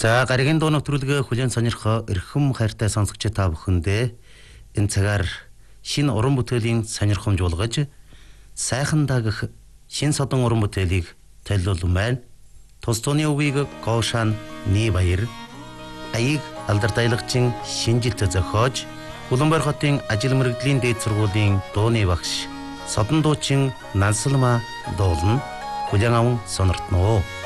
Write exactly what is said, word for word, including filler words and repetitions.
За гаригийн дуу нэвтрүүлгээ хүлээн сонирхоо эрхэм хайртай сонсогч та бүхэндээ энэ цагаар шинэ уран бүтээлийн сонирхомж болгож сайхан дагах шинэ содон уран бүтээлийг төлөвлөн байна. Тус тууны үгийг Гоошан Нибаяр аяг алдартай-лагчин шинжилт зохиож Улаанбаатар хотын ажил мэргэжлийн дээд сургуулийн дууны багш Содон дуучин Нансалма дуулна. Хүлээн аван сонирхно.